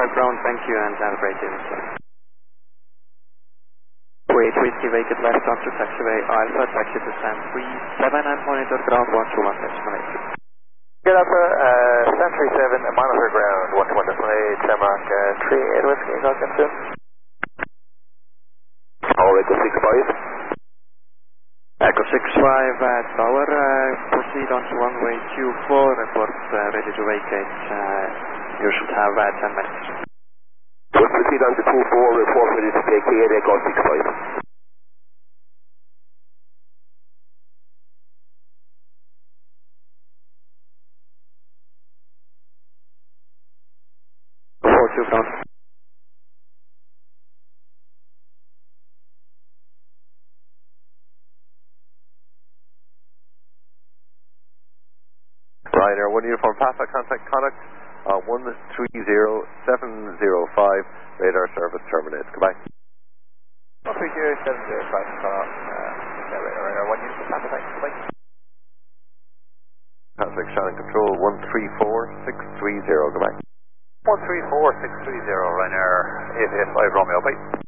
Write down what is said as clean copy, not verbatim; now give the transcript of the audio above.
ground, thank you, and have a great day, sir. Wait, whiskey, vacant left onto taxiway Alpha, taxi to stand 37 and monitor ground 121 decimal 8. Good Alpha, stand 37, monitor ground 121 decimal 8, Shamrock 38 whiskey, no concern. All Echo 65. Echo 65 Tower, proceed on to runway 24, report ready to vacate, you should have 10 minutes. We'll proceed on to 24, report ready to vacate, Echo 65. Ground. Ryanair 1 Uniform Papa, contact 130705, radar service terminates. Goodbye. 130705, Ryanair 1 Uniform Papa, thanks. Goodbye. Contact Shannon Control 134630, goodbye. 134630, Ryanair 885 Romeo, bye.